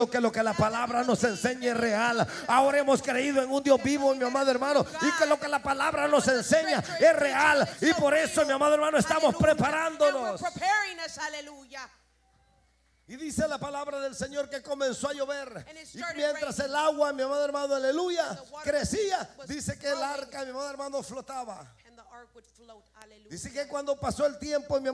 que lo que la palabra nos enseña es real. Ahora hemos creído en un Dios vivo, mi amado hermano, y que lo que la palabra nos enseña es real. Y por eso, mi amado hermano, estamos preparándonos. Y dice la palabra del Señor que comenzó a llover. Y mientras el agua, mi amado hermano, aleluya, crecía, dice que el arca, mi amado hermano, flotaba. Dice que cuando pasó el tiempo, mi